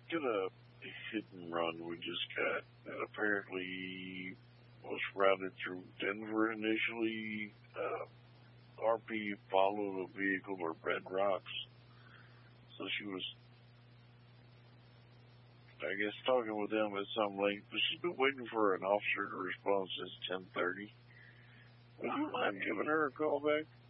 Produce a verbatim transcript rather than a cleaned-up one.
Did a hit and run we just got that apparently was routed through Denver initially. Uh, R P followed a vehicle or Red Rocks. So she was, I guess, talking with them at some length, but she's been waiting for an officer to respond since ten thirty. Would you mind giving her a call back?